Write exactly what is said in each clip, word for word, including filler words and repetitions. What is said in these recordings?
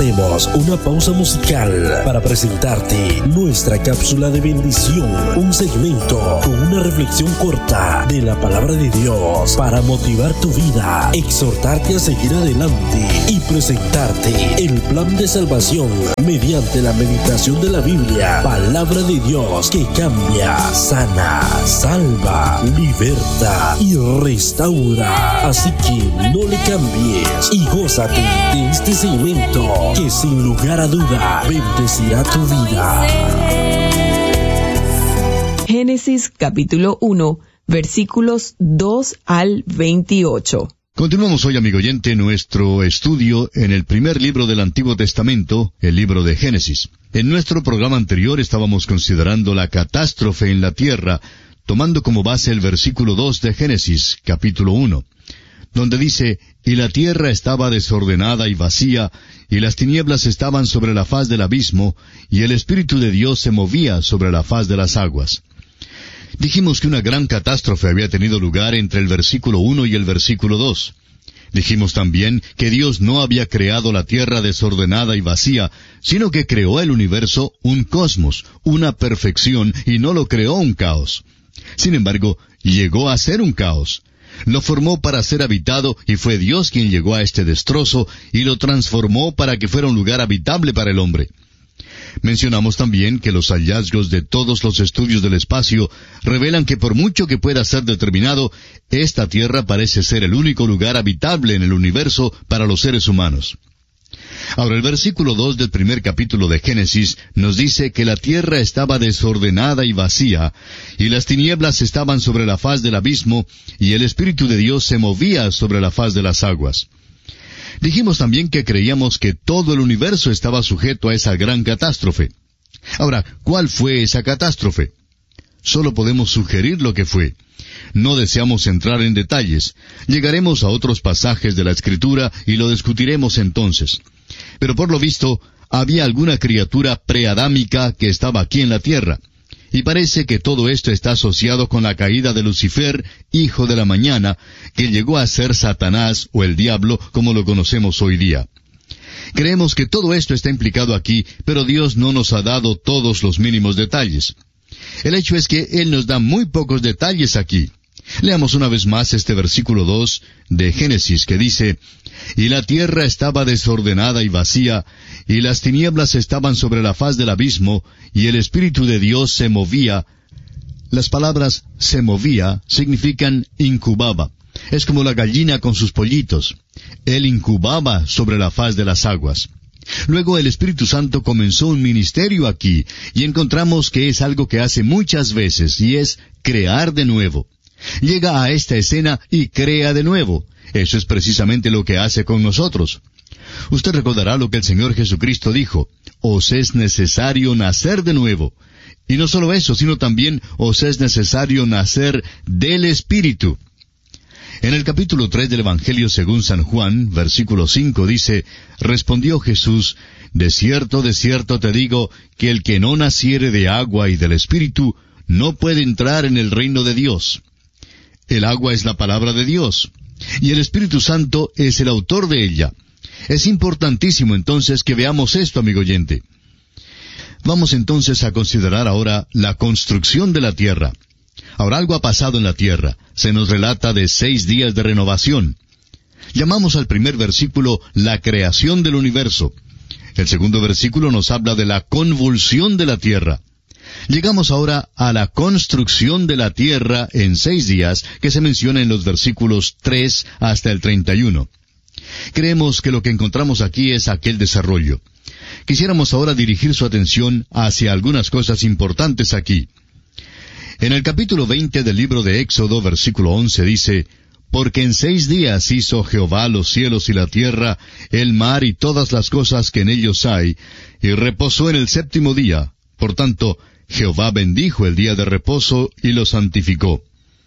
Hacemos una pausa musical para presentarte nuestra cápsula de bendición, un segmento con una reflexión corta de la palabra de Dios para motivar tu vida, exhortarte a seguir adelante y presentarte el plan de salvación mediante la meditación de la Biblia, palabra de Dios que cambia, sana, salva, liberta y restaura. Así que no le cambies y gózate de este segmento que sin lugar a duda bendecirá tu vida. Génesis capítulo uno, versículos dos al veintiocho. Continuamos hoy, amigo oyente, nuestro estudio en el primer libro del Antiguo Testamento, el libro de Génesis. En nuestro programa anterior estábamos considerando la catástrofe en la tierra, tomando como base el versículo dos de Génesis, capítulo uno, donde dice, «Y la tierra estaba desordenada y vacía, y las tinieblas estaban sobre la faz del abismo, y el Espíritu de Dios se movía sobre la faz de las aguas». Dijimos que una gran catástrofe había tenido lugar entre el versículo uno y el versículo dos. Dijimos también que Dios no había creado la tierra desordenada y vacía, sino que creó el universo un cosmos, una perfección, y no lo creó un caos. Sin embargo, llegó a ser un caos. Lo formó para ser habitado, y fue Dios quien llegó a este destrozo, y lo transformó para que fuera un lugar habitable para el hombre. Mencionamos también que los hallazgos de todos los estudios del espacio revelan que por mucho que pueda ser determinado, esta tierra parece ser el único lugar habitable en el universo para los seres humanos. Ahora, el versículo dos del primer capítulo de Génesis nos dice que la tierra estaba desordenada y vacía, y las tinieblas estaban sobre la faz del abismo, y el Espíritu de Dios se movía sobre la faz de las aguas. Dijimos también que creíamos que todo el universo estaba sujeto a esa gran catástrofe. Ahora, ¿cuál fue esa catástrofe? Solo podemos sugerir lo que fue. No deseamos entrar en detalles. Llegaremos a otros pasajes de la Escritura y lo discutiremos entonces. Pero por lo visto, había alguna criatura preadámica que estaba aquí en la tierra. Y parece que todo esto está asociado con la caída de Lucifer, hijo de la mañana, que llegó a ser Satanás o el diablo, como lo conocemos hoy día. Creemos que todo esto está implicado aquí, pero Dios no nos ha dado todos los mínimos detalles. El hecho es que Él nos da muy pocos detalles aquí. Leamos una vez más este versículo dos de Génesis que dice, «Y la tierra estaba desordenada y vacía, y las tinieblas estaban sobre la faz del abismo, y el Espíritu de Dios se movía». Las palabras «se movía» significan incubaba. Es como la gallina con sus pollitos. Él incubaba sobre la faz de las aguas. Luego el Espíritu Santo comenzó un ministerio aquí, y encontramos que es algo que hace muchas veces, y es crear de nuevo. Llega a esta escena y crea de nuevo. Eso es precisamente lo que hace con nosotros. Usted recordará lo que el Señor Jesucristo dijo, «Os es necesario nacer de nuevo». Y no solo eso, sino también os es necesario nacer del Espíritu. En el capítulo tres del Evangelio según San Juan, versículo cinco, dice, «Respondió Jesús, de cierto, de cierto te digo, que el que no naciere de agua y del Espíritu, no puede entrar en el reino de Dios». El agua es la palabra de Dios, y el Espíritu Santo es el autor de ella. Es importantísimo entonces que veamos esto, amigo oyente. Vamos entonces a considerar ahora la construcción de la tierra. Ahora algo ha pasado en la tierra. Se nos relata de seis días de renovación. Llamamos al primer versículo la creación del universo. El segundo versículo nos habla de la convulsión de la tierra. Llegamos ahora a la construcción de la tierra en seis días, que se menciona en los versículos tres hasta el treinta y uno. Creemos que lo que encontramos aquí es aquel desarrollo. Quisiéramos ahora dirigir su atención hacia algunas cosas importantes aquí. En el capítulo veinte del libro de Éxodo, versículo once, dice, «Porque en seis días hizo Jehová los cielos y la tierra, el mar y todas las cosas que en ellos hay, y reposó en el séptimo día. Por tanto, Jehová bendijo el día de reposo y lo santificó».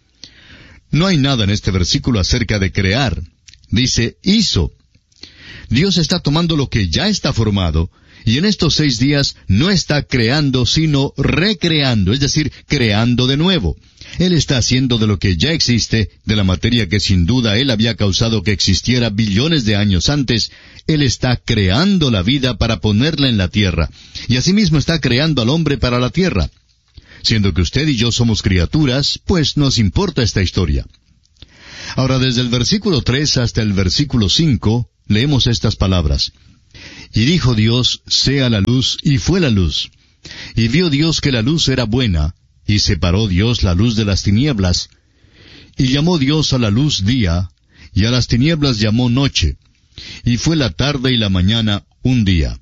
No hay nada en este versículo acerca de crear. Dice, hizo. Dios está tomando lo que ya está formado, y en estos seis días no está creando, sino recreando, es decir, creando de nuevo. Él está haciendo de lo que ya existe, de la materia que sin duda Él había causado que existiera billones de años antes, Él está creando la vida para ponerla en la tierra, y asimismo está creando al hombre para la tierra. Siendo que usted y yo somos criaturas, pues nos importa esta historia. Ahora, desde el versículo tres hasta el versículo cinco, leemos estas palabras. Y dijo Dios, sea la luz, y fue la luz. Y vio Dios que la luz era buena, y separó Dios la luz de las tinieblas. Y llamó Dios a la luz día, y a las tinieblas llamó noche. Y fue la tarde y la mañana un día.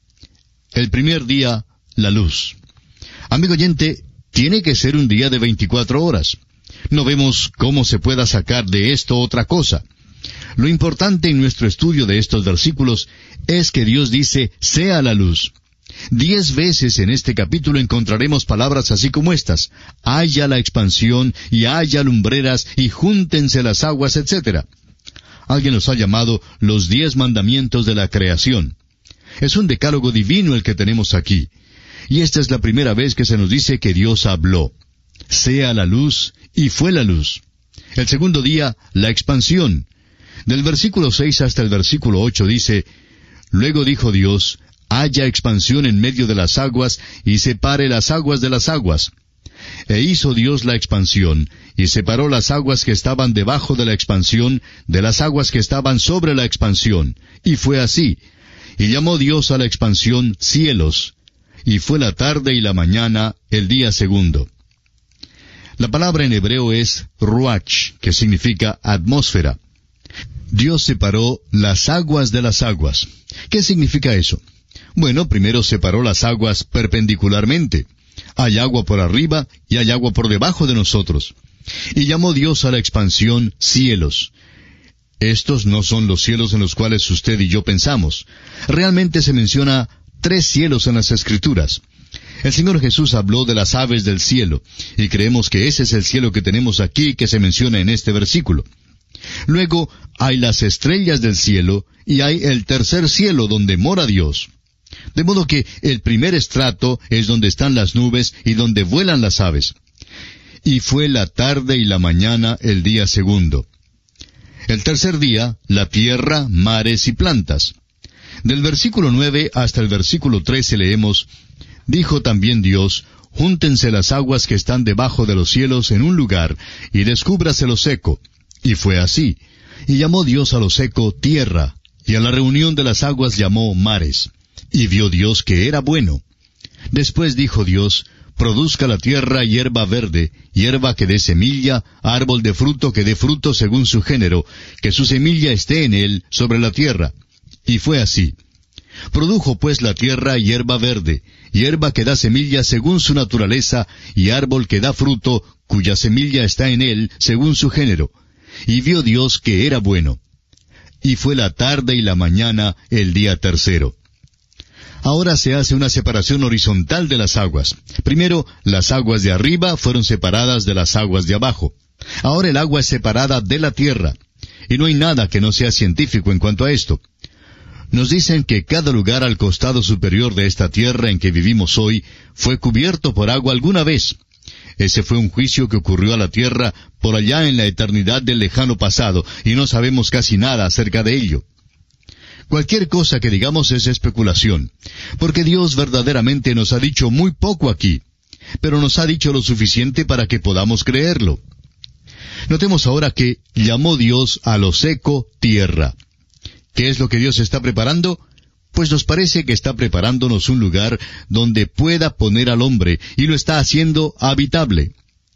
El primer día, la luz. Amigo oyente, tiene que ser un día de veinticuatro horas. No vemos cómo se pueda sacar de esto otra cosa. Lo importante en nuestro estudio de estos versículos es que Dios dice, sea la luz. Diez veces en este capítulo encontraremos palabras así como estas. Haya la expansión, y haya lumbreras, y júntense las aguas, etcétera. Alguien los ha llamado los diez mandamientos de la creación. Es un decálogo divino el que tenemos aquí. Y esta es la primera vez que se nos dice que Dios habló. Sea la luz, y fue la luz. El segundo día, la expansión. Del versículo seis hasta el versículo ocho dice, luego dijo Dios, haya expansión en medio de las aguas, y separe las aguas de las aguas. E hizo Dios la expansión, y separó las aguas que estaban debajo de la expansión, de las aguas que estaban sobre la expansión. Y fue así. Y llamó Dios a la expansión cielos. Y fue la tarde y la mañana, el día segundo. La palabra en hebreo es ruach, que significa atmósfera. Dios separó las aguas de las aguas. ¿Qué significa eso? Bueno, primero separó las aguas perpendicularmente. Hay agua por arriba y hay agua por debajo de nosotros. Y llamó Dios a la expansión cielos. Estos no son los cielos en los cuales usted y yo pensamos. Realmente se menciona tres cielos en las Escrituras. El Señor Jesús habló de las aves del cielo, y creemos que ese es el cielo que tenemos aquí que se menciona en este versículo. Luego hay las estrellas del cielo, y hay el tercer cielo donde mora Dios. De modo que el primer estrato es donde están las nubes y donde vuelan las aves. Y fue la tarde y la mañana el día segundo. El tercer día, la tierra, mares y plantas. Del versículo nueve hasta el versículo trece leemos, dijo también Dios, júntense las aguas que están debajo de los cielos en un lugar, y descúbrase lo seco. Y fue así. Y llamó Dios a lo seco tierra, y a la reunión de las aguas llamó mares. Y vio Dios que era bueno. Después dijo Dios, produzca la tierra hierba verde, hierba que dé semilla, árbol de fruto que dé fruto según su género, que su semilla esté en él sobre la tierra. Y fue así. Produjo pues la tierra hierba verde, hierba que da semilla según su naturaleza, y árbol que da fruto, cuya semilla está en él según su género. Y vio Dios que era bueno. Y fue la tarde y la mañana el día tercero. Ahora se hace una separación horizontal de las aguas. Primero, las aguas de arriba fueron separadas de las aguas de abajo. Ahora el agua es separada de la tierra. Y no hay nada que no sea científico en cuanto a esto. Nos dicen que cada lugar al costado superior de esta tierra en que vivimos hoy fue cubierto por agua alguna vez. Ese fue un juicio que ocurrió a la tierra por allá en la eternidad del lejano pasado, y no sabemos casi nada acerca de ello. Cualquier cosa que digamos es especulación, porque Dios verdaderamente nos ha dicho muy poco aquí, pero nos ha dicho lo suficiente para que podamos creerlo. Notemos ahora que llamó Dios a lo seco tierra. ¿Qué es lo que Dios está preparando? Pues nos parece que está preparándonos un lugar donde pueda poner al hombre, y lo está haciendo habitable.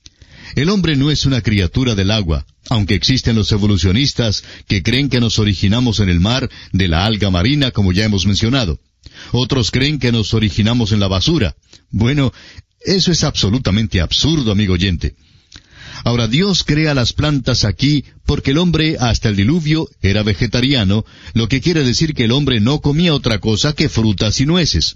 El hombre no es una criatura del agua, aunque existen los evolucionistas que creen que nos originamos en el mar, de la alga marina, como ya hemos mencionado. Otros creen que nos originamos en la basura. Bueno, eso es absolutamente absurdo, amigo oyente. Ahora, Dios crea las plantas aquí porque el hombre hasta el diluvio era vegetariano, lo que quiere decir que el hombre no comía otra cosa que frutas y nueces.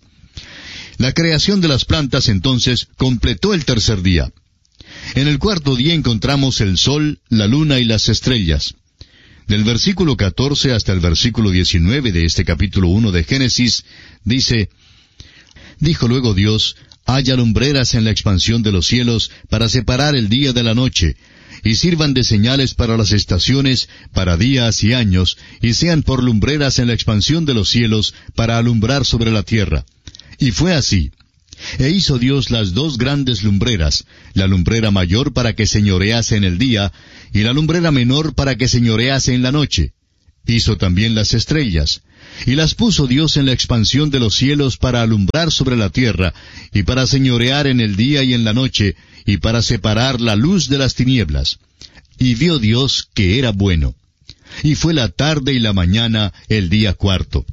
La creación de las plantas entonces completó el tercer día. En el cuarto día encontramos el sol, la luna y las estrellas. Del versículo catorce hasta el versículo diecinueve de este capítulo uno de Génesis, dice, dijo luego Dios, haya lumbreras en la expansión de los cielos para separar el día de la noche, y sirvan de señales para las estaciones, para días y años, y sean por lumbreras en la expansión de los cielos para alumbrar sobre la tierra. Y fue así. E hizo Dios las dos grandes lumbreras, la lumbrera mayor para que señorease en el día, y la lumbrera menor para que señorease en la noche. Hizo también las estrellas, y las puso Dios en la expansión de los cielos para alumbrar sobre la tierra, y para señorear en el día y en la noche, y para separar la luz de las tinieblas. Y vio Dios que era bueno. Y fue la tarde y la mañana el día cuarto.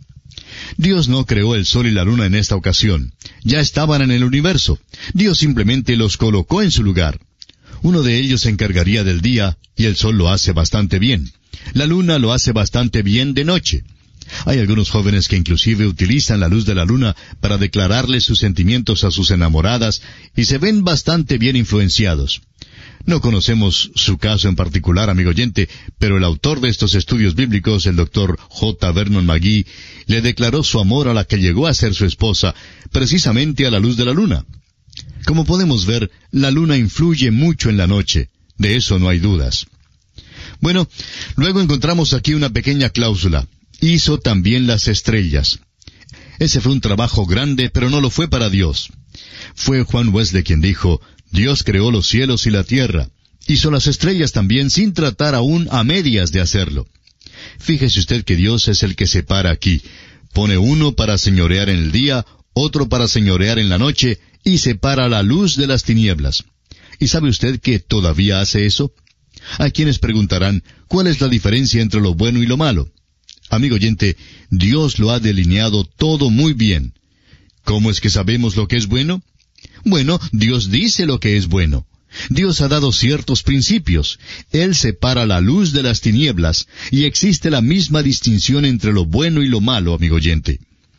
Dios no creó el sol y la luna en esta ocasión. Ya estaban en el universo. Dios simplemente los colocó en su lugar. Uno de ellos se encargaría del día, y el sol lo hace bastante bien. La luna lo hace bastante bien de noche. Hay algunos jóvenes que inclusive utilizan la luz de la luna para declararle sus sentimientos a sus enamoradas, y se ven bastante bien influenciados. No conocemos su caso en particular, amigo oyente, pero el autor de estos estudios bíblicos, el doctor J. Vernon McGee, le declaró su amor a la que llegó a ser su esposa, precisamente a la luz de la luna. Como podemos ver, la luna influye mucho en la noche. De eso no hay dudas. Bueno, luego encontramos aquí una pequeña cláusula. Hizo también las estrellas. Ese fue un trabajo grande, pero no lo fue para Dios. Fue Juan Wesley quien dijo, Dios creó los cielos y la tierra. Hizo las estrellas también sin tratar aún a medias de hacerlo. Fíjese usted que Dios es el que separa aquí. Pone uno para señorear en el día, otro para señorear en la noche, y separa la luz de las tinieblas. ¿Y sabe usted que todavía hace eso? Hay quienes preguntarán, ¿cuál es la diferencia entre lo bueno y lo malo? Amigo oyente, Dios lo ha delineado todo muy bien. ¿Cómo es que sabemos lo que es bueno? Bueno, Dios dice lo que es bueno. Dios ha dado ciertos principios. Él separa la luz de las tinieblas, y existe la misma distinción entre lo bueno y lo malo, amigo oyente.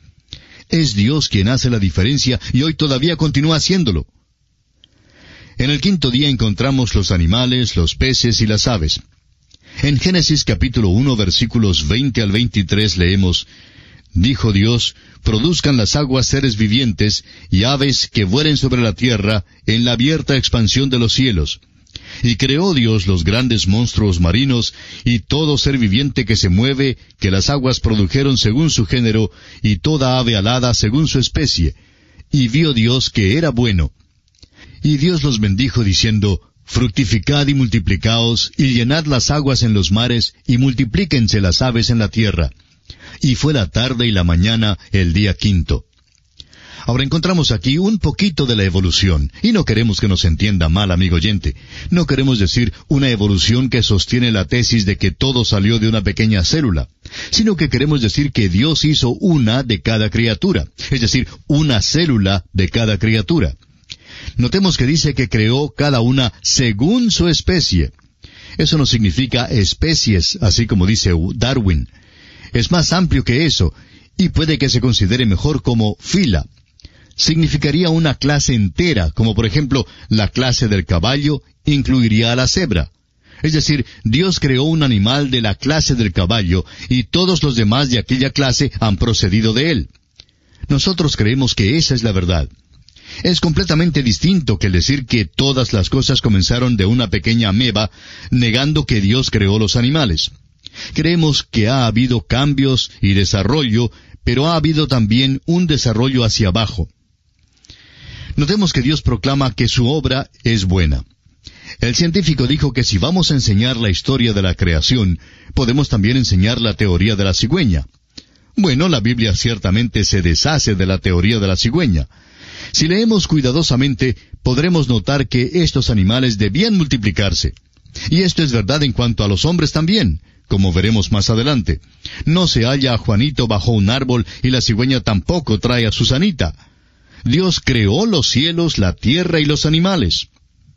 Es Dios quien hace la diferencia, y hoy todavía continúa haciéndolo. En el quinto día encontramos los animales, los peces y las aves. En Génesis capítulo uno, versículos veinte al veintitrés leemos, Dijo Dios, produzcan las aguas seres vivientes, y aves que vuelen sobre la tierra, en la abierta expansión de los cielos. Y creó Dios los grandes monstruos marinos, y todo ser viviente que se mueve, que las aguas produjeron según su género, y toda ave alada según su especie. Y vio Dios que era bueno. Y Dios los bendijo diciendo, Fructificad y multiplicaos, y llenad las aguas en los mares, y multiplíquense las aves en la tierra. Y fue la tarde y la mañana el día quinto. Ahora encontramos aquí un poquito de la evolución, y no queremos que nos entienda mal, amigo oyente. No queremos decir una evolución que sostiene la tesis de que todo salió de una pequeña célula, sino que queremos decir que Dios hizo una de cada criatura, es decir, una célula de cada criatura. Notemos que dice que creó cada una según su especie. Eso no significa especies, así como dice Darwin. Es más amplio que eso, y puede que se considere mejor como fila. Significaría una clase entera, como por ejemplo la clase del caballo incluiría a la cebra. Es decir, Dios creó un animal de la clase del caballo, y todos los demás de aquella clase han procedido de él. Nosotros creemos que esa es la verdad. Es completamente distinto que el decir que todas las cosas comenzaron de una pequeña ameba, negando que Dios creó los animales. Creemos que ha habido cambios y desarrollo, pero ha habido también un desarrollo hacia abajo. Notemos que Dios proclama que su obra es buena. El científico dijo que si vamos a enseñar la historia de la creación, podemos también enseñar la teoría de la cigüeña. Bueno, la Biblia ciertamente se deshace de la teoría de la cigüeña. Si leemos cuidadosamente, podremos notar que estos animales debían multiplicarse. Y esto es verdad en cuanto a los hombres también, como veremos más adelante. No se halla a Juanito bajo un árbol y la cigüeña tampoco trae a Susanita. Dios creó los cielos, la tierra y los animales.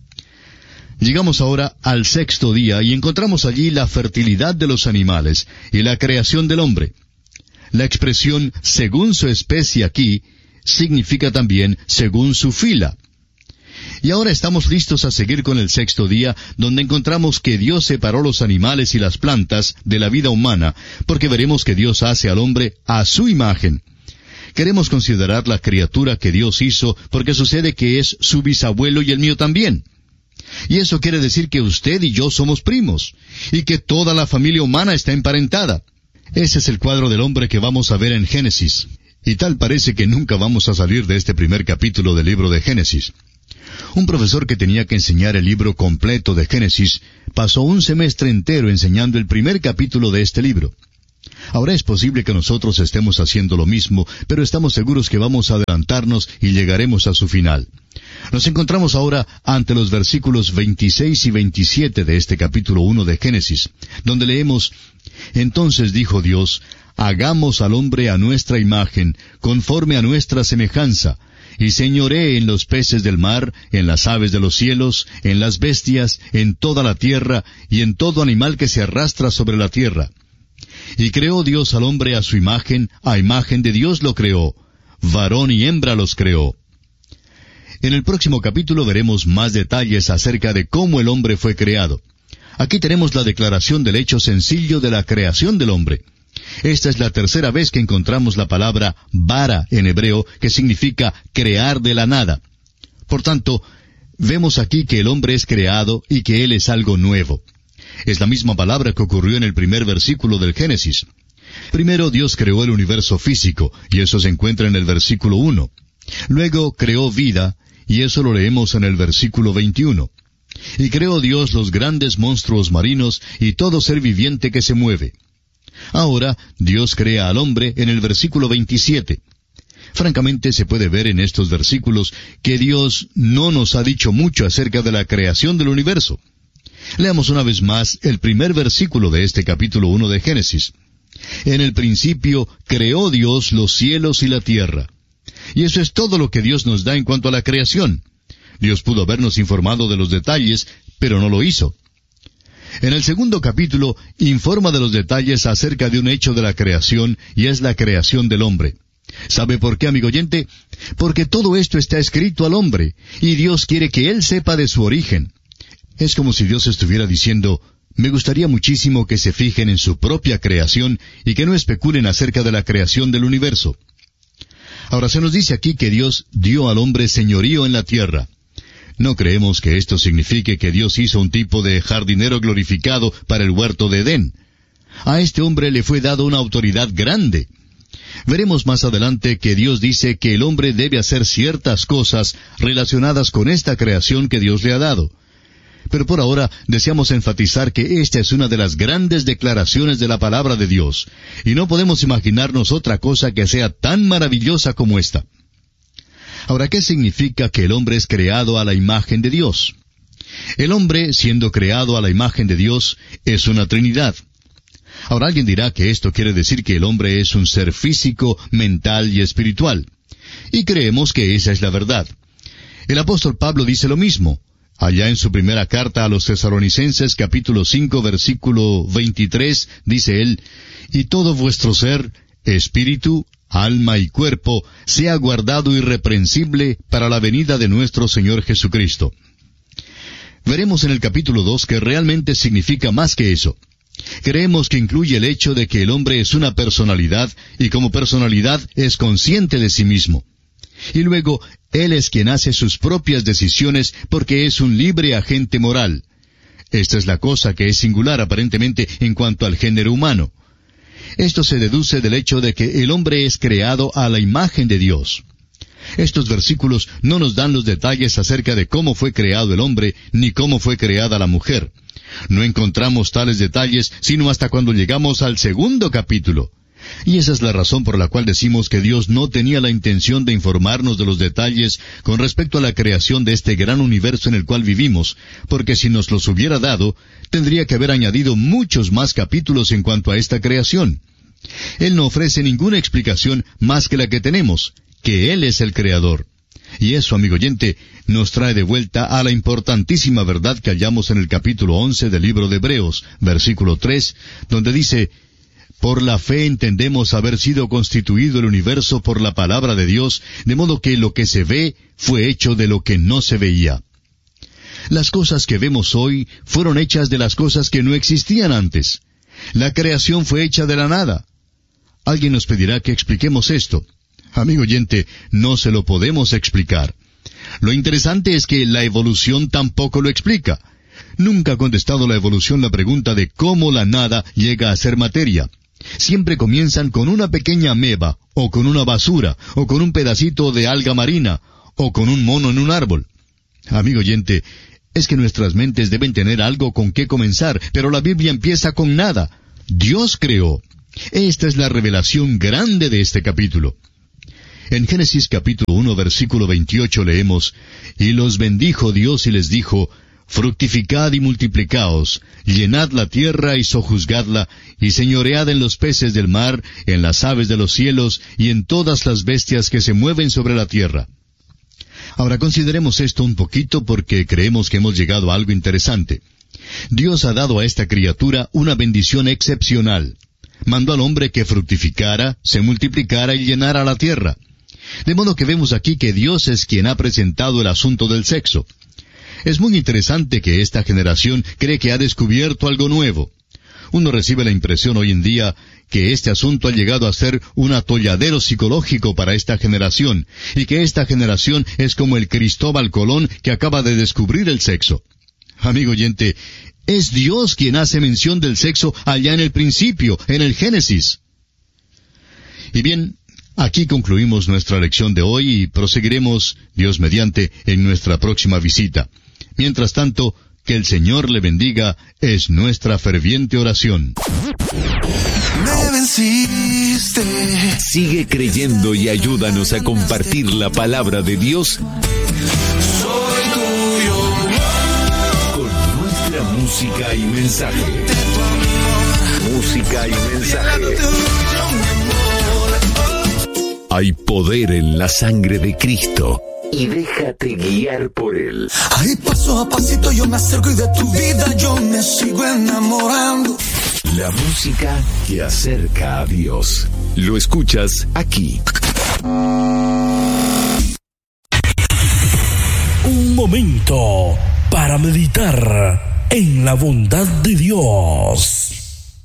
Llegamos ahora al sexto día y encontramos allí la fertilidad de los animales y la creación del hombre. La expresión según su especie aquí significa también según su fila. Y ahora estamos listos a seguir con el sexto día, donde encontramos que Dios separó los animales y las plantas de la vida humana, porque veremos que Dios hace al hombre a su imagen. Queremos considerar la criatura que Dios hizo porque sucede que es su bisabuelo y el mío también. Y eso quiere decir que usted y yo somos primos, y que toda la familia humana está emparentada. Ese es el cuadro del hombre que vamos a ver en Génesis. Y tal parece que nunca vamos a salir de este primer capítulo del libro de Génesis. Un profesor que tenía que enseñar el libro completo de Génesis pasó un semestre entero enseñando el primer capítulo de este libro. Ahora es posible que nosotros estemos haciendo lo mismo, pero estamos seguros que vamos a adelantarnos y llegaremos a su final. Nos encontramos ahora ante los versículos veintiséis y veintisiete de este capítulo uno de Génesis, donde leemos: Entonces dijo Dios, hagamos al hombre a nuestra imagen, conforme a nuestra semejanza, y señoree en los peces del mar, en las aves de los cielos, en las bestias, en toda la tierra, y en todo animal que se arrastra sobre la tierra. Y creó Dios al hombre a su imagen, a imagen de Dios lo creó, varón y hembra los creó. En el próximo capítulo veremos más detalles acerca de cómo el hombre fue creado. Aquí tenemos la declaración del hecho sencillo de la creación del hombre. Esta es la tercera vez que encontramos la palabra bara en hebreo, que significa crear de la nada. Por tanto, vemos aquí que el hombre es creado y que él es algo nuevo. Es la misma palabra que ocurrió en el primer versículo del Génesis. Primero Dios creó el universo físico, y eso se encuentra en el versículo uno. Luego creó vida, y eso lo leemos en el versículo veintiuno. Y creó Dios los grandes monstruos marinos y todo ser viviente que se mueve. Ahora Dios crea al hombre en el versículo veintisiete. Francamente se puede ver en estos versículos que Dios no nos ha dicho mucho acerca de la creación del universo. Leamos una vez más el primer versículo de este capítulo uno de Génesis. En el principio creó Dios los cielos y la tierra. Y eso es todo lo que Dios nos da en cuanto a la creación. Dios pudo habernos informado de los detalles, pero no lo hizo. En el segundo capítulo informa de los detalles acerca de un hecho de la creación, y es la creación del hombre. ¿Sabe por qué, amigo oyente? Porque todo esto está escrito al hombre, y Dios quiere que él sepa de su origen. Es como si Dios estuviera diciendo: me gustaría muchísimo que se fijen en su propia creación y que no especulen acerca de la creación del universo. Ahora se nos dice aquí que Dios dio al hombre señorío en la tierra. No creemos que esto signifique que Dios hizo un tipo de jardinero glorificado para el huerto de Edén. A este hombre le fue dado una autoridad grande. Veremos más adelante que Dios dice que el hombre debe hacer ciertas cosas relacionadas con esta creación que Dios le ha dado. Pero por ahora deseamos enfatizar que esta es una de las grandes declaraciones de la palabra de Dios, y no podemos imaginarnos otra cosa que sea tan maravillosa como esta. Ahora, ¿qué significa que el hombre es creado a la imagen de Dios? El hombre, siendo creado a la imagen de Dios, es una Trinidad. Ahora alguien dirá que esto quiere decir que el hombre es un ser físico, mental y espiritual. Y creemos que esa es la verdad. El apóstol Pablo dice lo mismo. Allá en su primera carta a los Tesalonicenses, capítulo cinco, versículo veintitrés, dice él: y todo vuestro ser, espíritu, alma y cuerpo, sea guardado irreprensible para la venida de nuestro Señor Jesucristo. Veremos en el capítulo dos que realmente significa más que eso. Creemos que incluye el hecho de que el hombre es una personalidad, y como personalidad es consciente de sí mismo. Y luego, él es quien hace sus propias decisiones porque es un libre agente moral. Esta es la cosa que es singular aparentemente en cuanto al género humano. Esto se deduce del hecho de que el hombre es creado a la imagen de Dios. Estos versículos no nos dan los detalles acerca de cómo fue creado el hombre, ni cómo fue creada la mujer. No encontramos tales detalles sino hasta cuando llegamos al segundo capítulo. Y esa es la razón por la cual decimos que Dios no tenía la intención de informarnos de los detalles con respecto a la creación de este gran universo en el cual vivimos, porque si nos los hubiera dado, tendría que haber añadido muchos más capítulos en cuanto a esta creación. Él no ofrece ninguna explicación más que la que tenemos, que Él es el Creador. Y eso, amigo oyente, nos trae de vuelta a la importantísima verdad que hallamos en el capítulo once del libro de Hebreos, versículo tres, donde dice: por la fe entendemos haber sido constituido el universo por la palabra de Dios, de modo que lo que se ve fue hecho de lo que no se veía. Las cosas que vemos hoy fueron hechas de las cosas que no existían antes. La creación fue hecha de la nada. Alguien nos pedirá que expliquemos esto. Amigo oyente, no se lo podemos explicar. Lo interesante es que la evolución tampoco lo explica. Nunca ha contestado la evolución la pregunta de cómo la nada llega a ser materia. Siempre comienzan con una pequeña ameba, o con una basura, o con un pedacito de alga marina, o con un mono en un árbol. Amigo oyente, es que nuestras mentes deben tener algo con qué comenzar, pero la Biblia empieza con nada. Dios creó. Esta es la revelación grande de este capítulo. En Génesis capítulo uno, versículo veintiocho leemos, «Y los bendijo Dios y les dijo, fructificad y multiplicaos, llenad la tierra y sojuzgadla, y señoread en los peces del mar, en las aves de los cielos, y en todas las bestias que se mueven sobre la tierra». Ahora consideremos esto un poquito porque creemos que hemos llegado a algo interesante. Dios ha dado a esta criatura una bendición excepcional. Mandó al hombre que fructificara, se multiplicara y llenara la tierra. De modo que vemos aquí que Dios es quien ha presentado el asunto del sexo. Es muy interesante que esta generación cree que ha descubierto algo nuevo. Uno recibe la impresión hoy en día que este asunto ha llegado a ser un atolladero psicológico para esta generación, y que esta generación es como el Cristóbal Colón que acaba de descubrir el sexo. Amigo oyente, es Dios quien hace mención del sexo allá en el principio, en el Génesis. Y bien, aquí concluimos nuestra lección de hoy y proseguiremos, Dios mediante, en nuestra próxima visita. Mientras tanto, que el Señor le bendiga es nuestra ferviente oración. Me venciste. Sigue creyendo y ayúdanos a compartir la palabra de Dios Soy tuyo. con nuestra música y mensaje. Música y mensaje. Hay poder en la sangre de Cristo. Y déjate guiar por Él. Ahí paso a pasito yo me acerco y de tu vida yo me sigo enamorando. La música que acerca a Dios. Lo escuchas aquí. Un momento para meditar en la bondad de Dios.